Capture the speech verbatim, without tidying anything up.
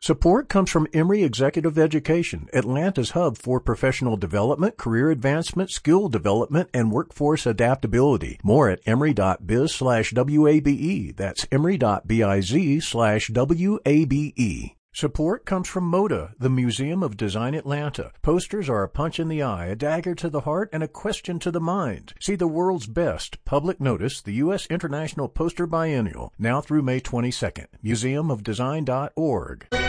Support comes from Emory Executive Education, Atlanta's hub for professional development, career advancement, skill development, and workforce adaptability. More at emory.biz slash WABE. That's emory.biz slash WABE. Support comes from MODA, the Museum of Design Atlanta. Posters are a punch in the eye, a dagger to the heart, and a question to the mind. See the world's best public notice, the U S International Poster Biennial, now through May twenty-second. museum of design dot org.